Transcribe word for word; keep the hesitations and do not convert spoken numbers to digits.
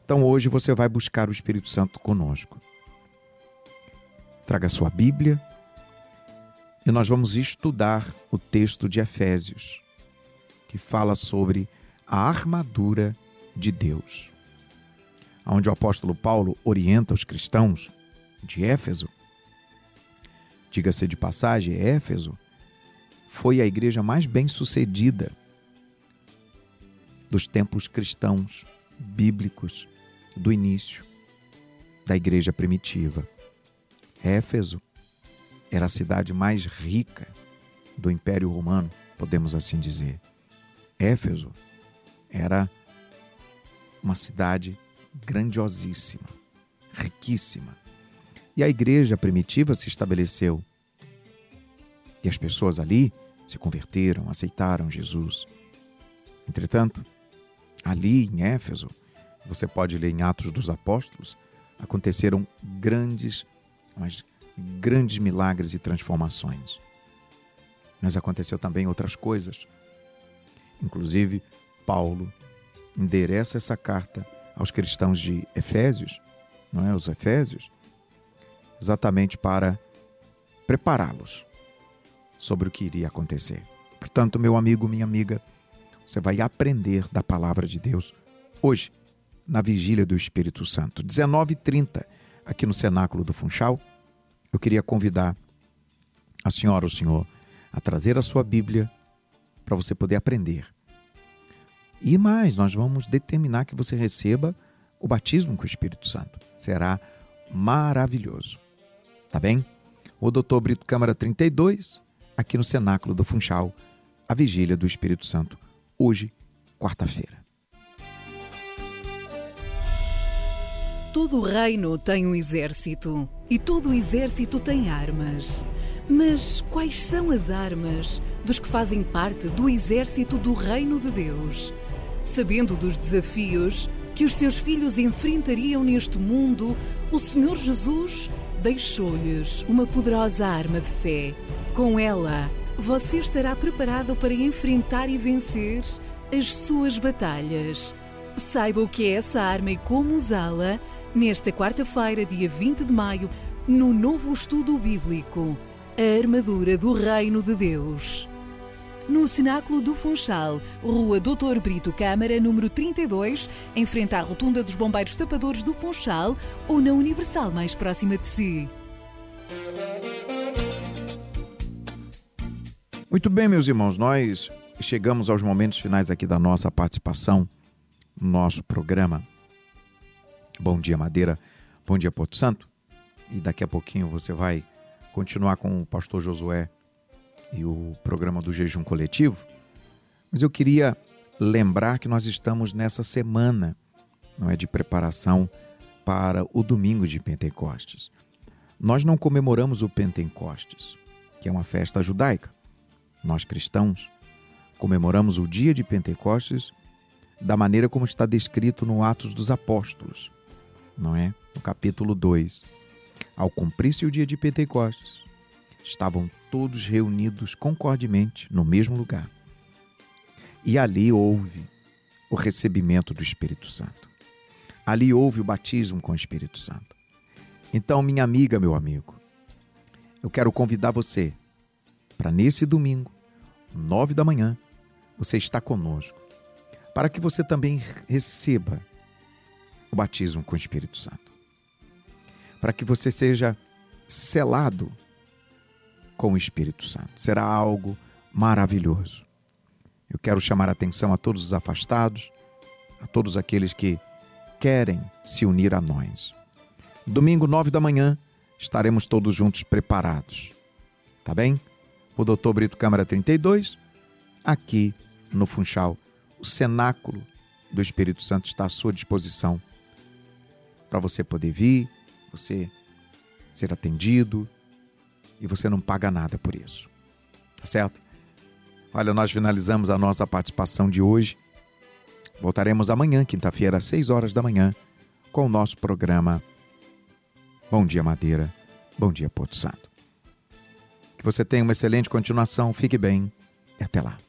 Então hoje você vai buscar o Espírito Santo conosco. Traga sua Bíblia e nós vamos estudar o texto de Efésios, que fala sobre a armadura de Deus, onde o apóstolo Paulo orienta os cristãos de Éfeso. Diga-se de passagem, Éfeso foi a igreja mais bem-sucedida dos templos cristãos bíblicos do início da igreja primitiva. Éfeso era a cidade mais rica do Império Romano, podemos assim dizer. Éfeso era uma cidade grandiosíssima, riquíssima. E a igreja primitiva se estabeleceu. E as pessoas ali se converteram, aceitaram Jesus. Entretanto, ali em Éfeso, você pode ler em Atos dos Apóstolos, aconteceram grandes, mas grandes milagres e transformações. Mas aconteceu também outras coisas. Inclusive, Paulo endereça essa carta aos cristãos de Efésios, não é? Os Efésios, exatamente para prepará-los sobre o que iria acontecer. Portanto, meu amigo, minha amiga, você vai aprender da palavra de Deus hoje, na vigília do Espírito Santo. dezenove e trinta, aqui no Cenáculo do Funchal, eu queria convidar a senhora ou o senhor a trazer a sua Bíblia para você poder aprender. E mais, nós vamos determinar que você receba o batismo com o Espírito Santo. Será maravilhoso. Tá bem? O doutor Brito Câmara trinta e dois, aqui no Cenáculo do Funchal, a vigília do Espírito Santo, hoje, quarta-feira. Todo reino tem um exército e todo exército tem armas. Mas quais são as armas dos que fazem parte do exército do reino de Deus? Sabendo dos desafios que os seus filhos enfrentariam neste mundo, o Senhor Jesus deixou-lhes uma poderosa arma de fé. Com ela, você estará preparado para enfrentar e vencer as suas batalhas. Saiba o que é essa arma e como usá-la nesta quarta-feira, dia vinte de maio, no novo estudo bíblico, a armadura do Reino de Deus. No Cenáculo do Funchal, Rua doutor Brito Câmara, número trinta e dois, em frente à Rotunda dos Bombeiros Tapadores do Funchal, ou na Universal mais próxima de si. Muito bem, meus irmãos, nós chegamos aos momentos finais aqui da nossa participação no nosso programa. Bom dia, Madeira. Bom dia, Porto Santo. E daqui a pouquinho você vai continuar com o pastor Josué e o programa do Jejum Coletivo. Mas eu queria lembrar que nós estamos nessa semana, não é, de preparação para o domingo de Pentecostes. Nós não comemoramos o Pentecostes, que é uma festa judaica. Nós cristãos comemoramos o dia de Pentecostes da maneira como está descrito no Atos dos Apóstolos, não é? No capítulo dois. Ao cumprir-se o dia de Pentecostes, estavam todos reunidos concordemente no mesmo lugar. E ali houve o recebimento do Espírito Santo. Ali houve o batismo com o Espírito Santo. Então, minha amiga, meu amigo, eu quero convidar você para nesse domingo, nove da manhã, você está conosco, para que você também receba o batismo com o Espírito Santo. Para que você seja selado com o Espírito Santo. Será algo maravilhoso. Eu quero chamar a atenção a todos os afastados, a todos aqueles que querem se unir a nós. Domingo, nove da manhã, estaremos todos juntos preparados. Tá bem? O doutor Brito Câmara trinta e dois, aqui no Funchal, o Cenáculo do Espírito Santo está à sua disposição para você poder vir, você ser atendido e você não paga nada por isso. Tá certo? Olha, nós finalizamos a nossa participação de hoje. Voltaremos amanhã, quinta-feira, às seis horas da manhã, com o nosso programa Bom Dia Madeira, Bom Dia Porto Santo. Que você tenha uma excelente continuação, fique bem e até lá.